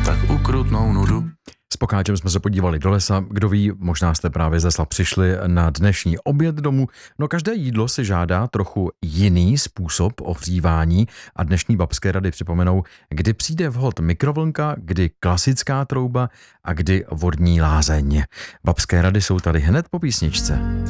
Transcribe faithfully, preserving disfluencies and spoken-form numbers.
tak ukrutnou nudu. S Pokáčem jsme se podívali do lesa, kdo ví, možná jste právě ze Lesa přišli na dnešní oběd domů. No každé jídlo si žádá trochu jiný způsob ohřívání a dnešní babské rady připomenou, kdy přijde vhod mikrovlnka, kdy klasická trouba a kdy vodní lázeň. Babské rady jsou tady hned po písničce.